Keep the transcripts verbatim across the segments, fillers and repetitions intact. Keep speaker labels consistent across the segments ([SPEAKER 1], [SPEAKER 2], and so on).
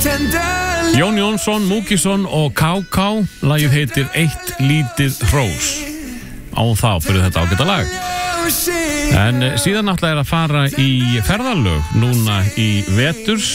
[SPEAKER 1] Jón Jónsson, Múkisson og Ká Ká. Lagið heitir Eitt lítið hrós. Á þá fyrir þetta ágæta lag. En síðan náttúrulega er að fara í ferðalög núna í veturs.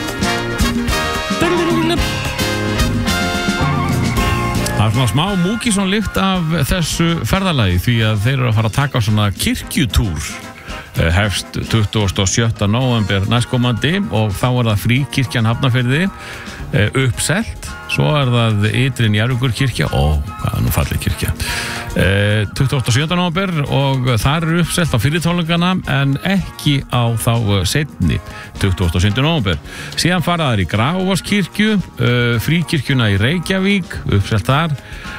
[SPEAKER 1] Það er svona smá Múkisson lykt af þessu ferðalagi því að þeir eru að fara að taka svona kirkjutúr. Hefst tuttugasta og sjötta nóvember næstkomandi og þá er það Fríkirkjan Hafnarfirði uppselt, svo er það Ytri Njarðvíkurkirkja, ó, hvað er nú falleg kirkja, tuttugasta og sjöunda nóvember og þar er uppselt á fyrri tónleikana en ekki á þá seinni tuttugasta og sjöunda nóvember. Síðan fara þær í Grafarvogskirkju, Fríkirkjuna í Reykjavík, uppselt þar.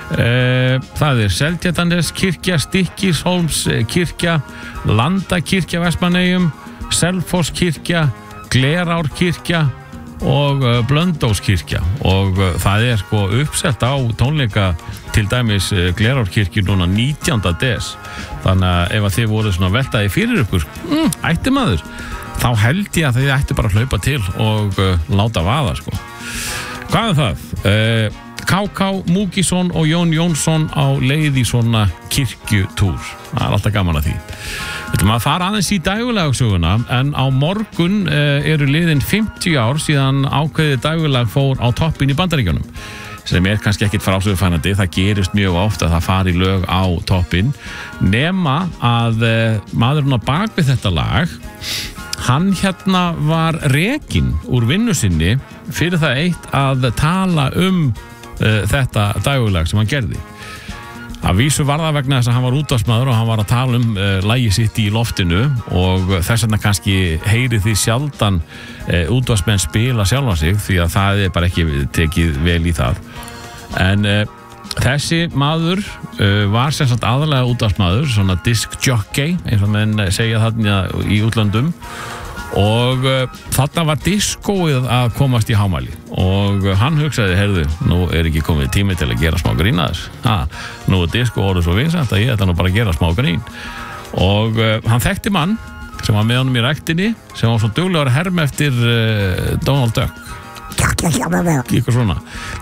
[SPEAKER 1] Það er Seltjarnarneskirkja, Stykkishólmskirkja, Landakirkja Vestmannaeyjum, Selfosskirkja, Glerárkirkja og Blönduóskirkja og það er sko uppselt á tónleika til dæmis Glerárkirkju núna nítjánda des. Þannig að ef að þið voru svona veltaði fyrir ykkur, mm, ætti maður, þá held ég að þið ætti bara að hlaupa til og uh, láta vaða sko. Hvað er það? Uh, Ká Ká, Múkisson og Jón Jónsson á leið í svona kirkjutúr. Það er alltaf gaman að því. Við ætlum að fara aðeins í dægurlagsöguna en á morgun uh, eru liðin fimmtíu ár síðan ákveðið dægurlag fór á toppinn í Bandaríkjunum. Sem er kannski ekkit frásögufænandi, það gerist mjög oft að það fari lög á toppinn. Nema að uh, maðurinn á bakvið þetta lag, hann hérna var rekinn úr vinnu sinni fyrir það eitt að tala um Uh, þetta dægurlag sem hann gerði. Að vísu var það vegna þess að hann var útvarpsmaður og hann var að tala um uh, lagið sitt í loftinu og þess vegna kannski heyri því sjaldan uh, útvarpsmenn spila sjálfa sig því að það er bara ekki tekið vel í það. En uh, þessi maður uh, var sem sagt aðalega útvarpsmaður, svona disc jockey eins og menn segja þarna í útlöndum og uh, þarna var diskóið að komast í hámæli og uh, hann hugsaði, heyrðu, nú er ekki komið tími til að gera smá grín að þess ha, nú er diskó orðið svo vinsælt að ég ætla nú bara að gera smá grín og uh, hann þekkti mann sem var með honum í ræktinni sem var svo duglegur að herma eftir uh, Donald Duck eitthvað svona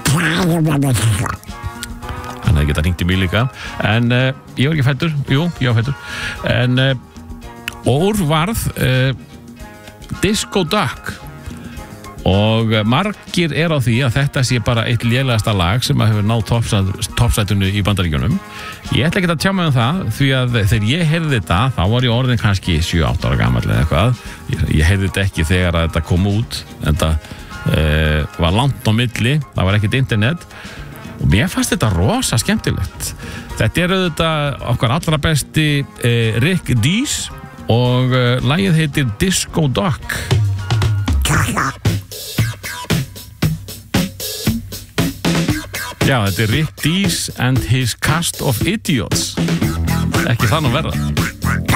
[SPEAKER 1] hann hefði getað hringt í mig líka en uh, ég var ekki fættur, jú, ég var fættur en uh, og úr varð uh, Disco Duck og margir er á því að þetta sé bara eitt lélegasta lag sem að hefur náð toppsætunu í Bandaríkjunum. Ég ætla ekki að tjá mig um það því að þegar ég heyrði þetta þá var ég orðin kannski sjö átta ára gamall eða eitthvað. Ég, ég heyrði þetta ekki þegar að þetta kom út en það uh, var langt á milli, það var ekkert internet og mér fannst þetta rosa skemmtilegt. Þetta er auðvitað okkar allra besti uh, Rick Dees og uh, lagið heitir Disco Duck. Já, þetta er Rick Dees and his cast of idiots. Ekki það nú verða.